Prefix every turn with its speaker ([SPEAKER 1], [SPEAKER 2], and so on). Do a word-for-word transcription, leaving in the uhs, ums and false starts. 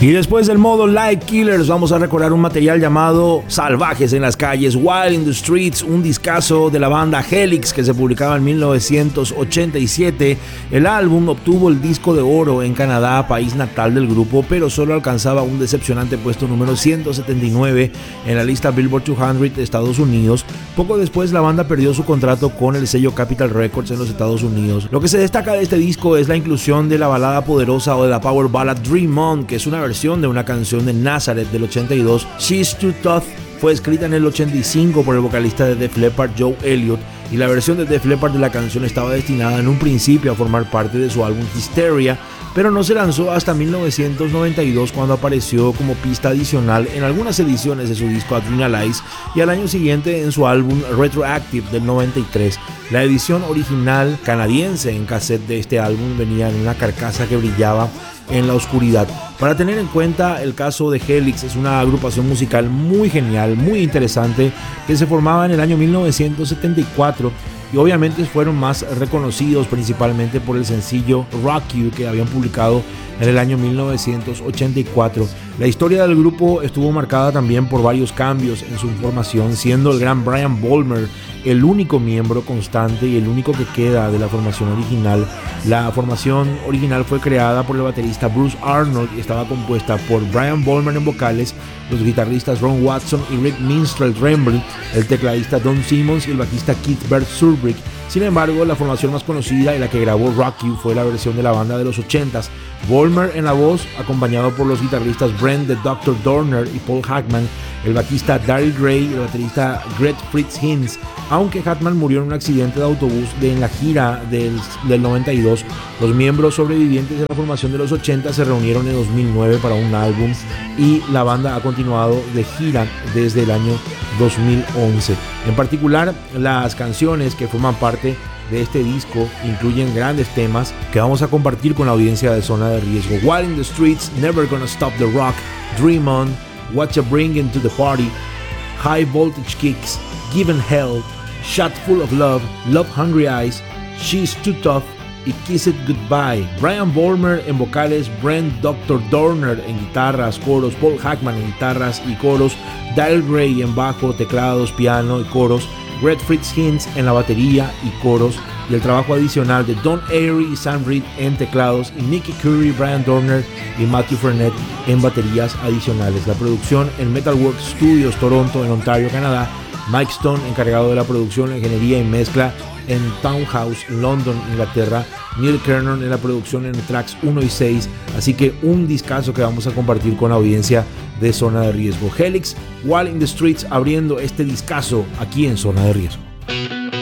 [SPEAKER 1] Y después del modo Like Killers vamos a recordar un material llamado Salvajes en las calles, Wild in the Streets, un discazo de la banda Helix que se publicaba en mil novecientos ochenta y siete. El álbum obtuvo el disco de oro en Canadá, país natal del grupo, pero solo alcanzaba un decepcionante puesto número ciento setenta y nueve en la lista Billboard doscientos de Estados Unidos. Poco después la banda perdió su contrato con el sello Capitol Records en los Estados Unidos. Lo que se destaca de este disco es la inclusión de la balada poderosa o de la power ballad Dream On, que es una versión de una canción de Nazareth del ochenta y dos. She's Too Tough fue escrita en el ochenta y cinco por el vocalista de Def Leppard, Joe Elliott, y la versión de Def Leppard de la canción estaba destinada en un principio a formar parte de su álbum Hysteria, pero no se lanzó hasta mil novecientos noventa y dos, cuando apareció como pista adicional en algunas ediciones de su disco Adrenalize y al año siguiente en su álbum Retroactive del noventa y tres. La edición original canadiense en cassette de este álbum venía en una carcasa que brillaba en la oscuridad. Para tener en cuenta, el caso de Helix es una agrupación musical muy genial, muy interesante, que se formaba en el año mil novecientos setenta y cuatro y obviamente fueron más reconocidos principalmente por el sencillo Rock You que habían publicado en el año mil novecientos ochenta y cuatro. La historia del grupo estuvo marcada también por varios cambios en su formación, siendo el gran Brian Bolmer el único miembro constante y el único que queda de la formación original. La formación original fue creada por el baterista Bruce Arnold y estaba compuesta por Brian Bolmer en vocales, los guitarristas Ron Watson y Rick Minstrel Rembrandt, el tecladista Don Simmons y el bajista Keith Bert Surbrick. Sin embargo, la formación más conocida y la que grabó Rock You fue la versión de la banda de los ochentas. Bolmer en la voz, acompañado por los guitarristas Brent the Doctor Dorner y Paul Hackman, el bajista Daryl Gray y el baterista Greg Fritz Hinz. Aunque Hackman murió en un accidente de autobús de, en la gira del, del noventa y dos, los miembros sobrevivientes de la formación de los ochenta se reunieron en dos mil nueve para un álbum y la banda ha continuado de gira desde el año dos mil once. En particular, las canciones que forman parte de este disco incluyen grandes temas que vamos a compartir con la audiencia de Zona de Riesgo: Wild in the Streets, Never Gonna Stop the Rock, Dream On, What You Bring Into the Party, High Voltage Kicks, Given Hell, Shot Full of Love, Love Hungry Eyes, She's Too Tough y Kiss It Goodbye. Brian Bolmer en vocales, Brent Doctor Dorner en guitarras, coros, Paul Hackman en guitarras y coros, Daryl Gray en bajo, teclados, piano y coros, Greg Fritz Hinz en la batería y coros, y el trabajo adicional de Don Airey y Sam Reed en teclados, y Nicky Curry, Brian Dorner y Matthew Frenette en baterías adicionales. La producción en Metalworks Studios, Toronto, en Ontario, Canadá. Mike Stone, encargado de la producción, la ingeniería y mezcla en Townhouse, London, Inglaterra. Neil Kernon en la producción en tracks uno y seis. Así que un discazo que vamos a compartir con la audiencia de Zona de Riesgo. Helix, Wild in the Streets, abriendo este discazo aquí en Zona de Riesgo.